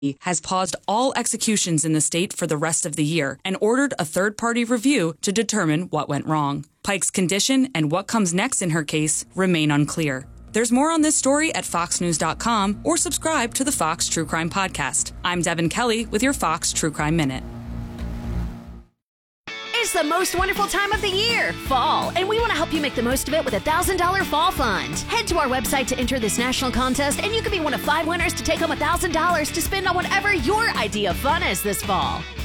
has paused all executions in the state for the rest of the year and ordered a third-party review to determine what went wrong. Pike's condition and what comes next in her case remain unclear. There's more on this story at foxnews.com or subscribe to the Fox True Crime Podcast. I'm Devin Kelly with your Fox True Crime Minute. It's the most wonderful time of the year, fall, and we want to help you make the most of it with a $1,000 fall fund. Head to our website to enter this national contest, and you could be one of 5 winners to take home $1,000 to spend on whatever your idea of fun is this fall.